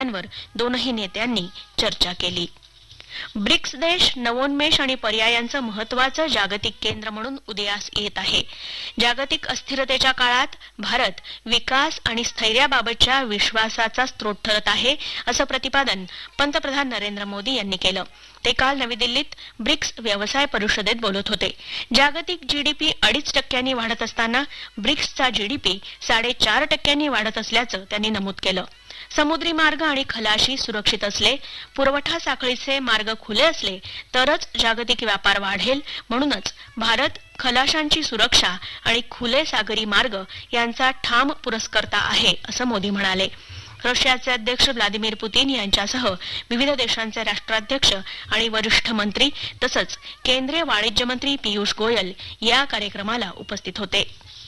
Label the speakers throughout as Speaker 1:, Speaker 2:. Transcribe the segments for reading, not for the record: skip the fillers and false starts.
Speaker 1: मुद्द्यांवर दोनही नेत्यांनी चर्चा केली. ब्रिक्स देश नवोन्मेष आणि पर्यायांचं महत्त्वाचं जागतिक केंद्र म्हणून उदयास येत आहे. जागतिक अस्थिरतेच्या काळात भारत विकास आणि स्थैर्याबाबतच्या विश्वासाचा स्रोत ठरत आहे, असं प्रतिपादन पंतप्रधान नरेंद्र मोदी यांनी केलं. ते काल नवी दिल्लीत ब्रिक्स व्यवसाय परिषदेत बोलत होते. जागतिक जीडीपी 2.5% वाढत असताना ब्रिक्सचा जीडीपी 4.5% वाढत असल्याचं त्यांनी नमूद केलं. समुद्री मार्ग आणि खलाशी सुरक्षित असले, पुरवठा साखळीचे मार्ग खुले असले तरच जागतिक व्यापार वाढेल. म्हणूनच भारत खलाशांची सुरक्षा आणि खुले सागरी मार्ग यांचा ठाम पुरस्कर्ता आहे, असं मोदी म्हणाले. रशियाचे अध्यक्ष व्लादिमीर पुतीन यांच्यासह विविध देशांचे राष्ट्राध्यक्ष आणि वरिष्ठ मंत्री तसंच केंद्रीय वाणिज्य मंत्री पियुष गोयल या कार्यक्रमाला उपस्थित होते.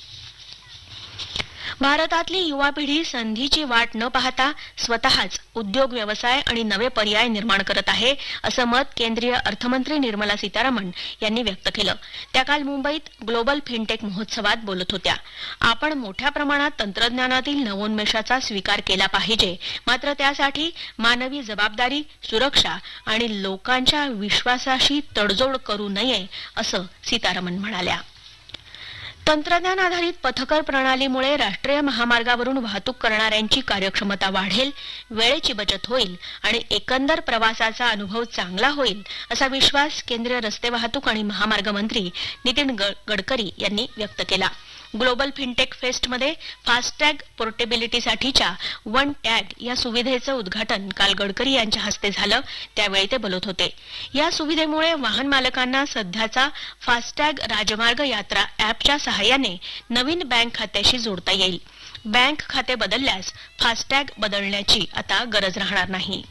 Speaker 1: भारतातली युवा पिढी संधीची वाट न पाहता स्वतःच उद्योग व्यवसाय आणि नवे पर्याय निर्माण करत आहे, असं मत केंद्रीय अर्थमंत्री निर्मला सीतारामन यांनी व्यक्त केलं. त्या काल मुंबईत ग्लोबल फिनटेक महोत्सवात बोलत होत्या. आपण मोठ्या प्रमाणात तंत्रज्ञानातील नवोन्मेषाचा स्वीकार केला पाहिजे, मात्र त्यासाठी मानवी जबाबदारी, सुरक्षा आणि लोकांच्या विश्वासाशी तडजोड करू नये, असं सीतारामन म्हणाल्या. तंत्रज्ञान आधारित पथकर प्रणालीमुळे राष्ट्रीय महामार्गावरून वाहतूक करणाऱ्यांची कार्यक्षमता वाढेल, वेळेची बचत होईल आणि एकंदर प्रवासाचा अनुभव चांगला होईल, असा विश्वास केंद्रीय रस्ते वाहतूक आणि महामार्ग मंत्री नितीन गडकरी यांनी व्यक्त केला. Global fintech फेस्टमध्ये FASTag पोर्टेबिलिटीसाठीच्या one tag या सुविधेचं उद्घाटन काल गडकरी यांच्या हस्ते झालं. त्यावेळी ते बोलत होते. या सुविधेमुळे वाहन मालकांना सध्याचा फास्टॅग राजमार्ग यात्रा ॲपच्या सहाय्याने नवीन बँक खात्याशी जोडता येईल. बँक खाते बदलल्यास फास्टॅग बदलण्याची आता गरज राहणार नाही.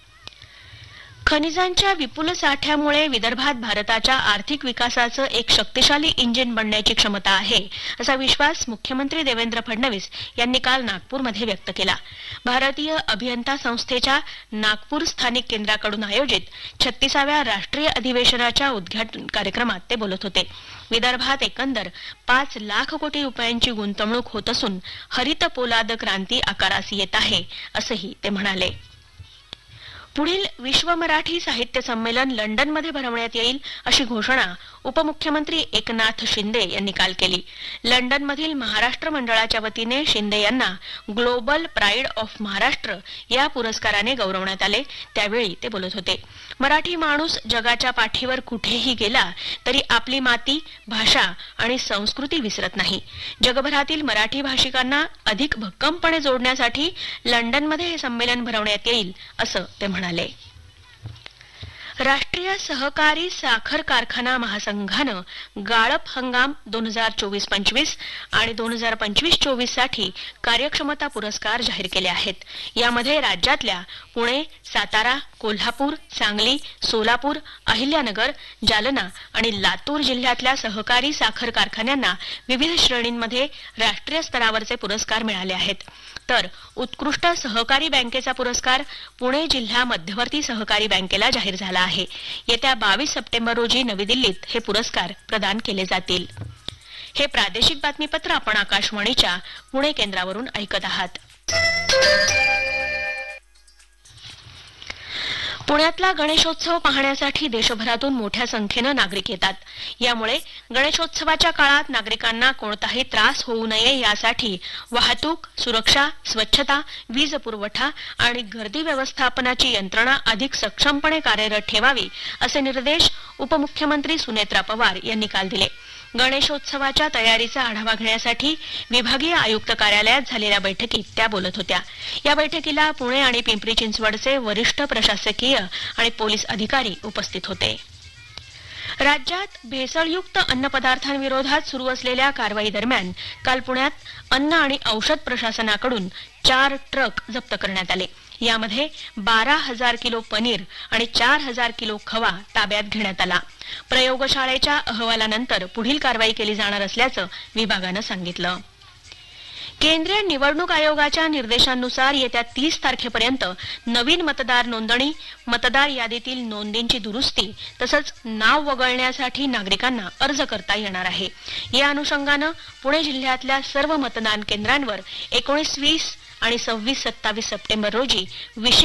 Speaker 1: खनिजांच्या विपुल साठ्यामुळे विदर्भात भारताच्या आर्थिक विकासाचं एक शक्तिशाली इंजिन बनण्याची क्षमता आहे, असा विश्वास मुख्यमंत्री देवेंद्र फडणवीस यांनी काल नागपूरमध्ये व्यक्त केला. भारतीय अभियंता संस्थेच्या नागपूर स्थानिक केंद्राकडून आयोजित 36व्या राष्ट्रीय अधिवेशनाच्या उद्घाटन कार्यक्रमात ते बोलत होते. विदर्भात एकंदर 5 लाख कोटी रुपयांची गुंतवणूक होत असून हरित पोलाद क्रांती आकारास येत आहे, असंही ते म्हणाले. पुढील विश्व मराठी साहित्य संमेलन लंडनमध्ये भरवण्यात येईल, अशी घोषणा उपमुख्यमंत्री एकनाथ शिंदे यांनी काल केली. लंडनमधील महाराष्ट्र मंडळाच्या वतीने शिंदे यांना ग्लोबल प्राईड ऑफ महाराष्ट्र या पुरस्काराने गौरवण्यात आले. त्यावेळी ते बोलत होते. मराठी माणूस जगाच्या पाठीवर कुठेही गेला तरी आपली माती, भाषा आणि संस्कृती विसरत नाही. जगभरातील मराठी भाषिकांना अधिक भक्कमपणे जोडण्यासाठी लंडनमध्ये हे संमेलन भरवण्यात येईल, असं ते म्हणाले. राष्ट्रीय सहकारी साखर कारखाना महासंघानं गाळप हंगाम 2024-25 आणि 2025-24 साठी कार्यक्षमता पुरस्कार जाहीर केले आहेत. यामध्ये राज्यातल्या पुणे, सातारा, कोल्हापूर, सांगली, सोलापूर, अहिल्यानगर, जालना आणि लातूर जिल्ह्यातल्या सहकारी साखर कारखान्यांना विविध श्रेणींमध्ये राष्ट्रीय स्तरावरचे पुरस्कार मिळाले आहेत. तर उत्कृष्ट सहकारी बँकेचा पुरस्कार पुणे जिल्हा मध्यवर्ती सहकारी बँकेला जाहीर झाला आहे. येत्या 22 सप्टेंबर रोजी नवी दिल्लीत हे पुरस्कार प्रदान केले जातील. हे प्रादेशिक बातमीपत्र आपण आकाशवाणीच्या पुणे केंद्रावरून ऐकत आहात. पुण्यातला गणेशोत्सव पाहण्यासाठी देशभरातून मोठ्या संख्येनं नागरिक येतात. यामुळे गणेशोत्सवाच्या काळात नागरिकांना कोणताही त्रास होऊ नये यासाठी वाहतूक, सुरक्षा, स्वच्छता, वीज पुरवठा आणि गर्दी व्यवस्थापनाची यंत्रणा अधिक सक्षमपणे कार्यरत ठेवावी, असे निर्देश उपमुख्यमंत्री सुनेत्रा पवार यांनी काल दिले. गणेशोत्सवाच्या तयारीचा आढावा घेण्यासाठी विभागीय आयुक्त कार्यालयात झालेल्या बैठकीत त्या बोलत होत्या. या बैठकीला पुणे आणि पिंपरी चिंचवडचे वरिष्ठ प्रशासकीय आणि पोलीस अधिकारी उपस्थित होते. राज्यात भेसळयुक्त अन्नपदार्थांविरोधात सुरू असलेल्या कारवाई दरम्यान काल पुण्यात अन्न आणि औषध प्रशासनाकडून 4 ट्रक जप्त करण्यात आले. यामध्ये 12,000 किलो पनीर आणि 4,000 किलो खवा ताब्यात घेण्यात आला. प्रयोगशाळेच्या अहवालानंतर पुढील कारवाई केली जाणार असल्याचं विभागानं सांगितलं. केंद्रीय निवडणूक आयोगाच्या निर्देशांनुसार येत्या 30 तारखेपर्यंत नवीन मतदार नोंदणी, मतदार यादीतील नोंदींची दुरुस्ती तसंच नाव वगळण्यासाठी नागरिकांना अर्ज करता येणार आहे. या अनुषंगानं पुणे जिल्ह्यातल्या सर्व मतदान केंद्रांवर 19, 20 आणि 26-27 सप्टेंबर रोजी विशेष